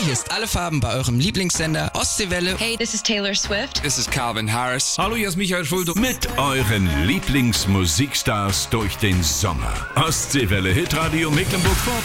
hier ist Alle Farben bei eurem Lieblingssender Ostseewelle. Hey, this is Taylor Swift. This is Calvin Harris. Hallo, hier ist Michael Schulte. Mit euren Lieblingsmusikstars durch den Sommer. Ostseewelle Hitradio Mecklenburg-Vorpommern.